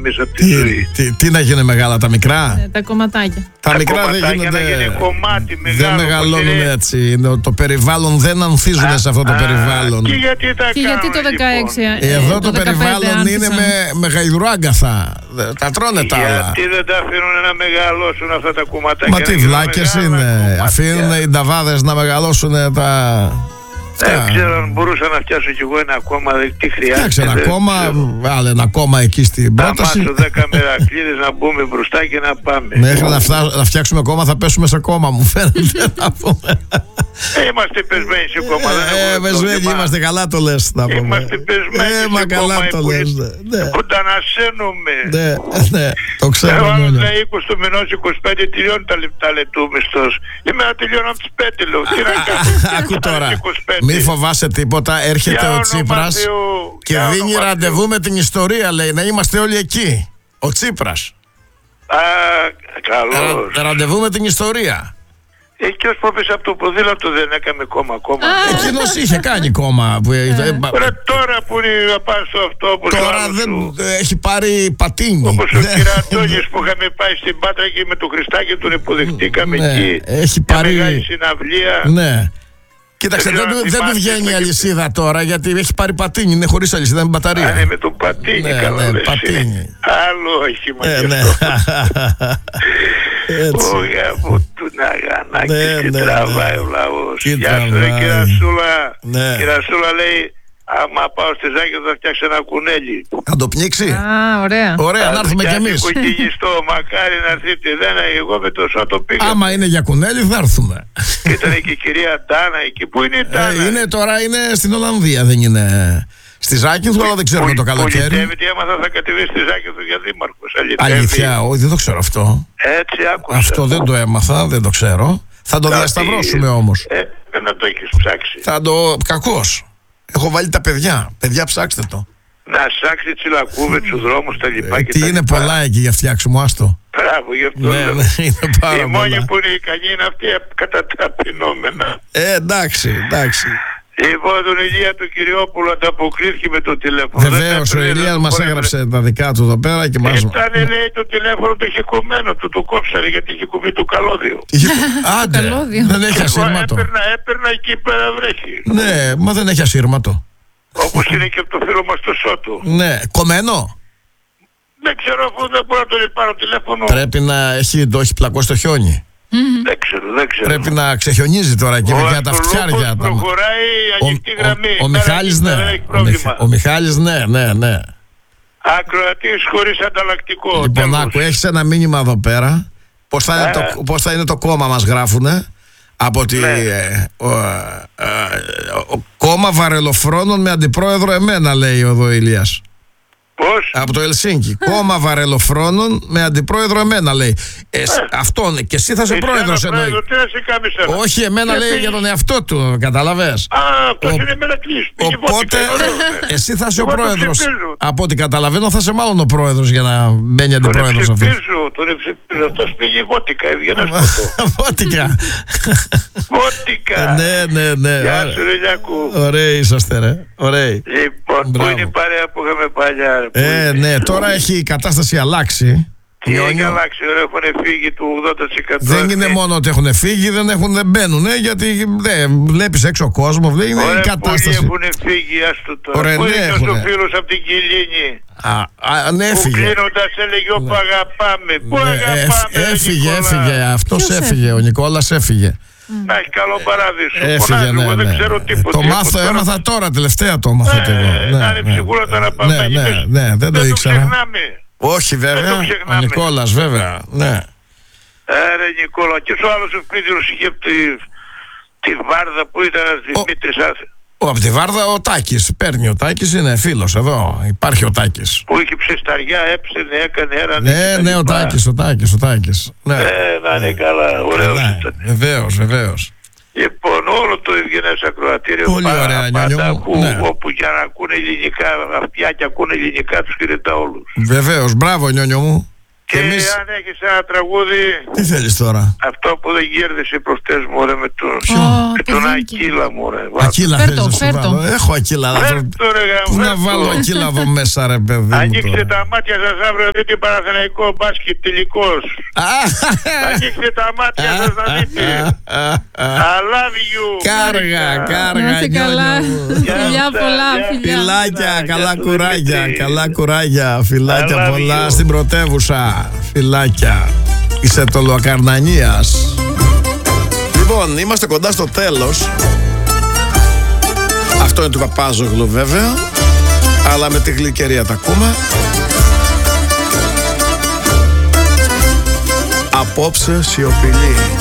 εμείς από τη ζωή. Τι να γίνουν μεγάλα τα μικρά? Τα κομματάκια. Τα μικρά δεν γίνονται. Να γίνει κομμάτι μεγάλο. Δεν μεγαλώνουν έτσι. Το περιβάλλον δεν ανθίζουν σε αυτό το περιβάλλον. Και γιατί το 16? Εδώ το περιβάλλον είναι με γαϊδουράγκαθα. Τα τρώνε τα άλλα. Γιατί δεν τα αφήνουν να μεγαλώσουν αυτά τα κομματάκια? Μα τι βλάκες είναι. Αφήνουν οι νταβάδες να μεγαλώσουν τα... Δεν ξέρω αν μπορούσα να φτιάσω κι εγώ ένα κόμμα, τι χρειάζεται. Φτιάξε ένα κόμμα, βάλε ένα κόμμα εκεί στην πρόταση. Να μάθω 10 μερακλείδες να μπούμε μπροστά και να πάμε. Μέχρι να φτιάξουμε κόμμα θα πέσουμε σε κόμμα, μου φαίνεται να πούμε. Είμαστε πεσμένοι σε κόμμα, δεν έχουμε πεσμένοι είμαστε, καλά το λες. Είμαστε πεσμένοι σε καλά κόμμα το λες. Κοντανασένουμε. Ναι, το ξέρω. Εγώ λέει 20 του μηνός 25 τελειώνει τα λεπτούμιστος. Είμαι να τελειώνω από τις 5 λέω. Τι να κάνω? Ακού τώρα. Μη φοβάσαι τίποτα, έρχεται ο Τσίπρας και δίνει ραντεβού με την ιστορία, λέει, να είμαστε όλοι εκεί. Ο Τσίπρας. Καλώς. Ραντεβού με την ιστορία. Εκείνος που έπεσε από το ποδήλατο δεν έκανε κόμμα. Εκείνος είχε κάνει κόμμα. Τώρα που είναι πάνω στο αυτό. Τώρα δεν έχει πάρει πατίνι. Όπως ο Κυρατώνης που είχαμε πάει στην Πάτρα και με τον Χριστάκη τον υποδεχτήκαμε εκεί. Έχει πάρει μεγάλη συναυλία. Ναι. Κοίταξε, δεν του βγαίνει η αλυσίδα τώρα γιατί έχει πάρει πατίνι, είναι χωρίς αλυσίδα με μπαταρία. Είναι με τον πατίνι, καλά λες. Πατίνι. Άλλο όχημα γι' αυτό. Όγια μου του Ναγανάκη και τραβάει ο λαός. Γεια σου ρε Κυρασούλα. Κυρασούλα λέει, άμα πάω στη Ζάκη θα φτιάξει ένα κουνέλι. Θα το πνίξει? Ωραία. Ωραία, να έρθουμε κι εμείς. Κουκκινιστό, μακάρι να έρθετε. Εγώ με το σώτο πήγα. Άμα είναι για κουνέλι θα έρθουμε. Ήταν και η κυρία Ντάνα εκεί. Πού είναι η Ντάνα? Τώρα είναι στην Ολλανδία, δεν είναι στη Ζάκυνθου, αλλά δεν ξέρουμε το καλοκαίρι. Πολιτεύεται, άμα θα κατεβεί στη Ζάκυνθου για δήμαρχος. Αλήθεια, όχι, δεν το ξέρω αυτό. Έτσι άκουσα. Αυτό δεν το έμαθα, δεν το ξέρω. Θα το διασταυρώσουμε όμως. Να το έχεις ψάξει. Κακώς. Έχω βάλει τα παιδιά. Παιδιά, ψάξτε το. Να ψάξει τσιλακούβες στους δρόμους τα λοιπά. Τι είναι πολλά εκεί για φτιάξιμο, άστο. Μπράβο, γι' αυτό. Ναι, είναι πάρα πολλά. Η μόνη που είναι ικανή είναι αυτή κατά τα απεινόμενα. Εντάξει. Λοιπόν, τον Ηλία του Κυριόπουλου ανταποκρίθηκε με το τηλέφωνο. Βεβαίως, ο Ηλίας μας έγραψε τα δικά του εδώ πέρα και μας... Ήταν, λέει, το τηλέφωνο το είχε κομμένο, το κόψανε γιατί είχε κουμπί το καλώδιο. Άντε, δεν έχει ασύρματο. Έπαιρνα εκεί πέρα βρέχει. Ναι, μα δεν έχει ασύρματο. Όπως είναι και από το φίλο μας το Σώτο. Ναι, κομμένο. Δεν ξέρω, αφού δεν μπορώ να τον πάρω τηλέφωνο. Πρέπει να το έχει πλακώσει το χιόνι. Δεν ξέρω. Πρέπει να ξεχιονίζει τώρα και για τα φτιάρια. Προχωράει ανοιχτή γραμμή. Ο Μιχάλης, ναι. Ο Μιχάλης, ναι. Ακροατής χωρίς ανταλλακτικό. Λοιπόν, άκου, έχεις ένα μήνυμα εδώ πέρα. Πώς θα είναι το κόμμα μας γράφουνε. Από ότι κόμμα βαρελοφρόνων με αντιπρόεδρο εμένα, λέει εδώ ο Ηλίας. Πώς? Από το Ελσίνκι. Κόμμα βαρελοφρόνων με αντιπρόεδρο εμένα, λέει. Αυτόν και εσύ θα είσαι πρόεδρος, εννοεί. Όχι, εμένα λέει για τον εαυτό του, καταλαβες. Αυτός είναι μελετής. Οπότε εσύ θα είσαι ο πρόεδρος. Από ό,τι καταλαβαίνω θα είσαι μάλλον ο πρόεδρος για να μπαίνει αντιπρόεδρος αυτός. Τον εψηφίζω, αυτός πήγε βότικα, έβγαινε σποτό. Βότικα. Βότικα. Ναι. Γεια σου ρε Λιακού. Ωραίοι είσαστε ρε. Ωραίοι. Λοιπόν, πού είναι η παρέα που είχαμε παλιά? Ναι, τώρα έχει η κατάσταση αλλάξει. Τι έχει αλλάξει, έχουν φύγει του 80%. Δεν είναι μόνο ότι έχουν φύγει, δεν μπαίνουν, γιατί βλέπεις έξω κόσμο, δεν είναι η κατάσταση. Πολλοί έχουν φύγει, ας το τώρα. Πού είναι και ο φίλος από την Κιλίνη? Που κλείνοντας έλεγε όπου αγαπάμε. Πού αγαπάμε? Έφυγε, αυτός έφυγε, ο Νικόλας έφυγε. Να έχει καλό παράδεισο. Έφυγε, ναι. Δεν ξέρω τίποτα. Έμαθα τώρα, τελευταία το έμαθα και εγώ. Να είναι ψυχούλα να πάμε. Ναι, δεν το ήξερα. Όχι βέβαια, ο Νικόλας βέβαια, ναι. Ρε Νικόλα, και ο άλλος ο Πίτρος είχε τη Βάρδα που ήταν Δημήτρης Άθη. Από τη Βάρδα ο Τάκης, παίρνει ο Τάκης, είναι φίλος εδώ, υπάρχει ο Τάκης. Που είχε ψεσταριά, έψαινε, έκανε ένα... Ναι, ο Τάκης. Να είναι καλά, ωραίος ήταν. Βεβαίως. Λοιπόν, όλο το ευγενές ακροατήριο πολύ ωραία, πάντα όπου για να ακούνε ελληνικά, αυτιά και ακούνε ελληνικά τους χαιρετά όλους. Βεβαίως, μπράβο νιόνιο μου. Και εμείς... αν έχεις ένα τραγούδι... Τι θέλεις τώρα? Αυτό που δεν κέρδισε προχτές μου, ρε, με τον Ακύλα μου, ρε. Ακύλα θέλεις να σου βάλω? Έχω Ακύλα. Πού να βάλω Ακύλα εδώ μέσα, ρε παιδί μου? Ανοίξτε τα μάτια σας αύριο, δείτε Παναθηναϊκό μπάσκετ τελικός. Ανοίξτε τα μάτια σας να δείτε. I love you. Κάργα, να είσαι καλά. Φιλιά πολλά, φιλάκια, καλά κουράγια, καλά κουράγια. Φιλάκια πολλά στην πρωτεύουσα. Φιλάκια. Είσαι το Λουακαρνανίας. Λοιπόν, είμαστε κοντά στο τέλος. Αυτό είναι του Παπάζογλου βέβαια, αλλά με τη γλυκερία τα ακούμε. Απόψε σιωπηλή.